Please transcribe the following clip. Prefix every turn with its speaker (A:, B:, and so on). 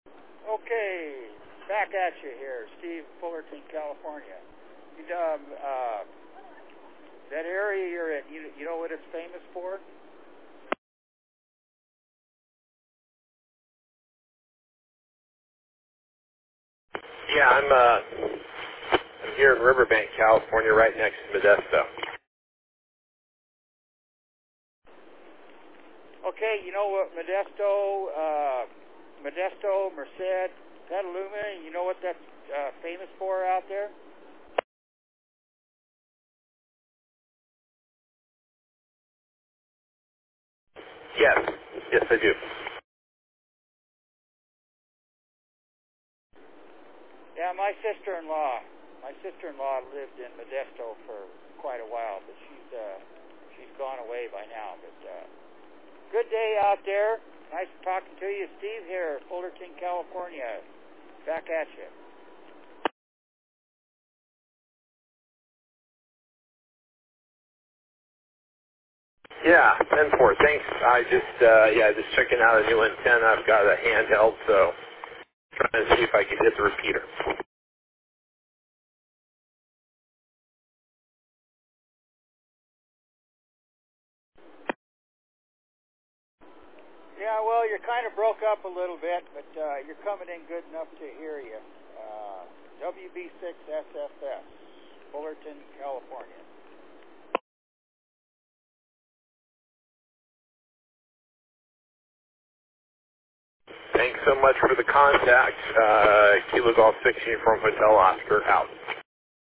A: Okay, back at you here, Steve, Fullerton, California. That area you're in, you know what it's famous for?
B: Yeah, I'm here in Riverbank, California, right next to Modesto.
A: Okay, you know what Modesto, Merced, Petaluma, you know what that's famous for out there?
B: Yes, yes I do.
A: Yeah, my sister-in-law lived in Modesto for quite a while, but she's gone away by now. But good day out there. Nice talking to you, Steve here, Fullerton, California. Back at you.
B: Yeah, 10-4. Thanks. I just checking out a new antenna. I've got a handheld, so trying to see if I can hit the repeater.
A: Yeah, well, you're kind of broke up a little bit, but you're coming in good enough to hear you. WB6SFS, Fullerton, California.
B: Thanks so much for the contact. Kilo Golf 6 Uniform Hotel Oscar out.